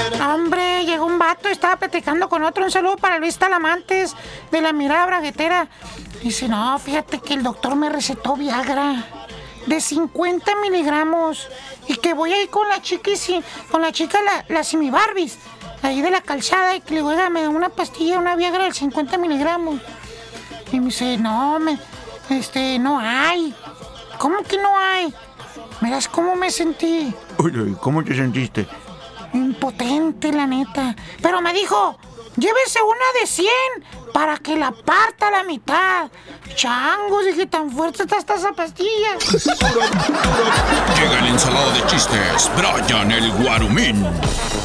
Hombre, llegó un vato y estaba platicando con otro. Un saludo para Luis Talamantes, de la Mirada Braguetera. Dice, no, fíjate que el doctor me recetó Viagra de 50 miligramos y que voy a ir con la chica, la Simi Barbies, ahí de la calzada, y que le digo, oiga, me da una pastilla, una Viagra de 50 miligramos. Y me dice, no, no hay. ¿Cómo que no hay? Verás cómo me sentí. Oye, ¿cómo te sentiste? Impotente, la neta. Pero me dijo, llévese una de 100 para que la parta a la mitad. Changos, dije, tan fuerte está esa pastilla. Llega el ensalado de chistes, Brian el Guarumín.